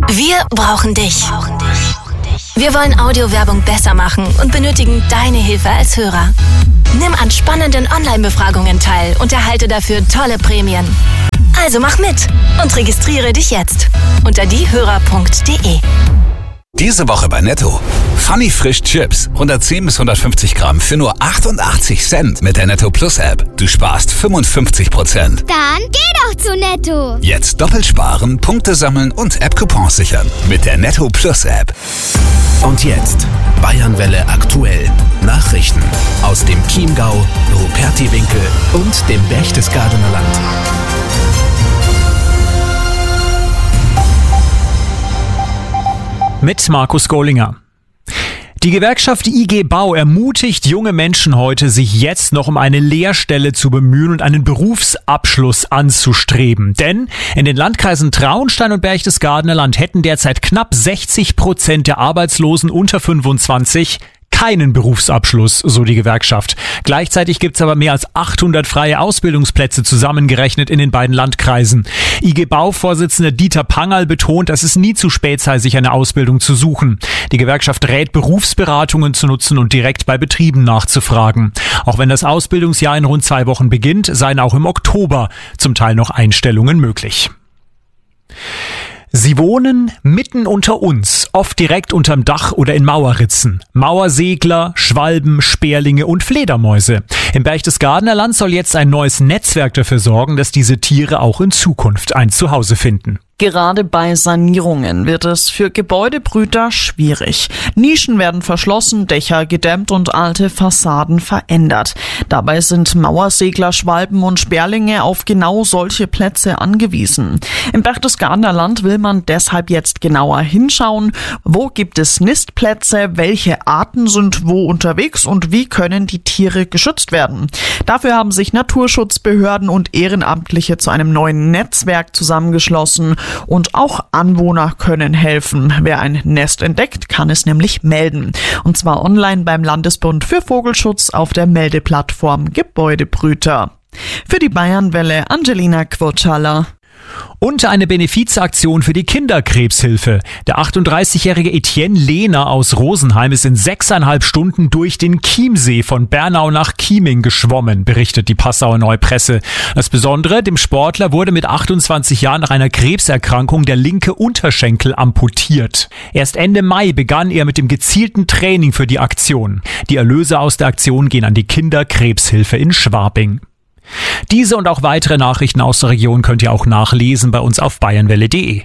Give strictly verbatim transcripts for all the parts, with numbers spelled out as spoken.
Wir brauchen dich. Wir wollen Audiowerbung besser machen und benötigen deine Hilfe als Hörer. Nimm an spannenden Online-Befragungen teil und erhalte dafür tolle Prämien. Also mach mit und registriere dich jetzt unter diehörer punkt de. Diese Woche bei Netto. Funny Frisch Chips. hundertzehn bis hundertfünfzig Gramm für nur achtundachtzig Cent mit der Netto Plus App. Du sparst fünfundfünfzig Prozent. Dann geh doch zu Netto. Jetzt doppelt sparen, Punkte sammeln und App-Coupons sichern mit der Netto Plus App. Und jetzt Bayernwelle aktuell. Nachrichten aus dem Chiemgau, Rupertiwinkel und dem Berchtesgadener Land. Mit Markus Gollinger. Die Gewerkschaft I G Bau ermutigt junge Menschen heute, sich jetzt noch um eine Lehrstelle zu bemühen und einen Berufsabschluss anzustreben. Denn in den Landkreisen Traunstein und Berchtesgadener Land hätten derzeit knapp sechzig Prozent der Arbeitslosen unter fünfundzwanzig keinen Berufsabschluss, so die Gewerkschaft. Gleichzeitig gibt es aber mehr als achthundert freie Ausbildungsplätze zusammengerechnet in den beiden Landkreisen. I G Bau-Vorsitzender Dieter Pangerl betont, dass es nie zu spät sei, sich eine Ausbildung zu suchen. Die Gewerkschaft rät, Berufsberatungen zu nutzen und direkt bei Betrieben nachzufragen. Auch wenn das Ausbildungsjahr in rund zwei Wochen beginnt, seien auch im Oktober zum Teil noch Einstellungen möglich. Sie wohnen mitten unter uns, oft direkt unterm Dach oder in Mauerritzen. Mauersegler, Schwalben, Sperlinge und Fledermäuse. Im Berchtesgadener Land soll jetzt ein neues Netzwerk dafür sorgen, dass diese Tiere auch in Zukunft ein Zuhause finden. Gerade bei Sanierungen wird es für Gebäudebrüter schwierig. Nischen werden verschlossen, Dächer gedämmt und alte Fassaden verändert. Dabei sind Mauersegler, Schwalben und Sperlinge auf genau solche Plätze angewiesen. Im Berchtesgadener Land will man deshalb jetzt genauer hinschauen, wo gibt es Nistplätze, welche Arten sind wo unterwegs und wie können die Tiere geschützt werden. Dafür haben sich Naturschutzbehörden und Ehrenamtliche zu einem neuen Netzwerk zusammengeschlossen. Und auch Anwohner können helfen. Wer ein Nest entdeckt, kann es nämlich melden. Und zwar online beim Landesbund für Vogelschutz auf der Meldeplattform Gebäudebrüter. Für die Bayernwelle Angelina Quotschaller. Und eine Benefizaktion für die Kinderkrebshilfe. Der achtunddreißigjährige Etienne Lehner aus Rosenheim ist in sechseinhalb Stunden durch den Chiemsee von Bernau nach Chieming geschwommen, berichtet die Passauer Neue Presse. Das Besondere, dem Sportler wurde mit achtundzwanzig Jahren nach einer Krebserkrankung der linke Unterschenkel amputiert. Erst Ende Mai begann er mit dem gezielten Training für die Aktion. Die Erlöse aus der Aktion gehen an die Kinderkrebshilfe in Schwabing. Diese und auch weitere Nachrichten aus der Region könnt ihr auch nachlesen bei uns auf bayernwelle punkt de.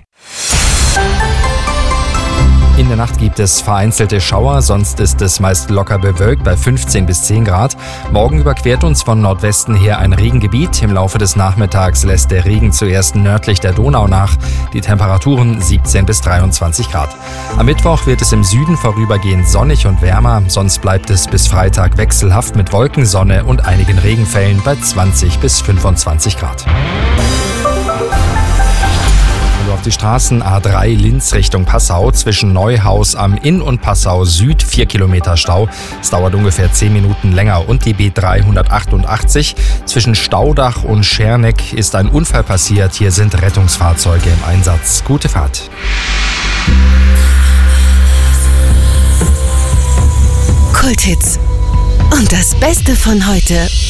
In der Nacht gibt es vereinzelte Schauer, sonst ist es meist locker bewölkt bei fünfzehn bis zehn Grad. Morgen überquert uns von Nordwesten her ein Regengebiet. Im Laufe des Nachmittags lässt der Regen zuerst nördlich der Donau nach. Die Temperaturen siebzehn bis dreiundzwanzig Grad. Am Mittwoch wird es im Süden vorübergehend sonnig und wärmer. Sonst bleibt es bis Freitag wechselhaft mit Wolken, Sonne und einigen Regenfällen bei zwanzig bis fünfundzwanzig Grad. Auf die Straßen A drei Linz Richtung Passau zwischen Neuhaus am Inn und Passau Süd vier Kilometer Stau. Es dauert ungefähr zehn Minuten länger. Und die B dreihundertachtundachtzig zwischen Staudach und Scherneck ist ein Unfall passiert. Hier sind Rettungsfahrzeuge im Einsatz. Gute Fahrt. Kulthits. Und das Beste von heute